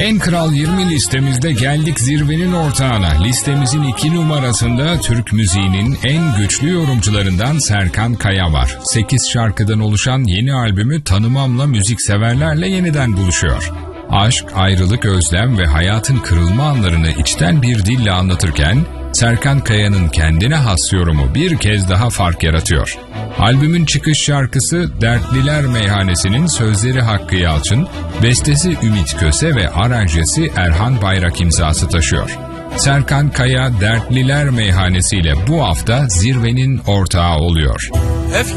En Kral 20 listemizde geldik zirvenin ortağına. Listemizin 2 numarasında Türk müziğinin en güçlü yorumcularından Serkan Kaya var. 8 şarkıdan oluşan yeni albümü Tanımam'la müzikseverlerle yeniden buluşuyor. Aşk, ayrılık, özlem ve hayatın kırılma anlarını içten bir dille anlatırken Serkan Kaya'nın kendine has yorumu bir kez daha fark yaratıyor. Albümün çıkış şarkısı Dertliler Meyhanesi'nin sözleri Hakkı Yalçın, bestesi Ümit Köse ve aranjesi Erhan Bayrak imzası taşıyor. Serkan Kaya Dertliler Meyhanesi ile bu hafta zirvenin ortağı oluyor.